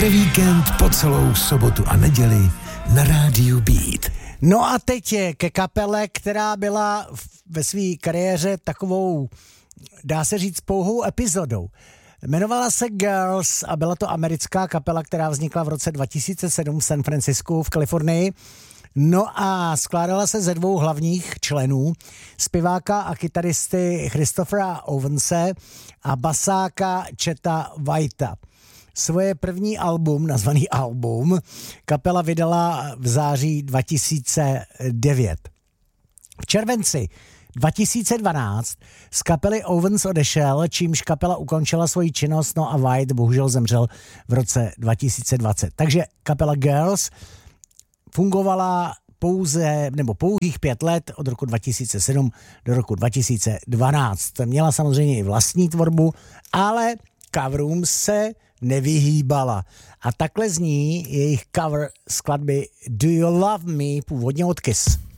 Víkend po celou sobotu a neděli na rádiu Beat. No a teď je ke kapele, která byla ve své kariéře takovou, dá se říct, pouhou epizodou. Jmenovala se Girls a byla to americká kapela, která vznikla v roce 2007 v San Francisku v Kalifornii. No a skládala se ze dvou hlavních členů, zpěváka a kytaristy Christophera Owense a basáka Cheta Whitea. Svoje první album, nazvaný Album, kapela vydala v září 2009. V červenci 2012 z kapely Owens odešel, čímž kapela ukončila svoji činnost, no a White bohužel zemřel v roce 2020. Takže kapela Girls fungovala pouhých 5 let od roku 2007 do roku 2012. Měla samozřejmě i vlastní tvorbu, ale coverům se nevyhýbala. A takhle zní jejich cover skladby Do You Love Me, původně od Kiss.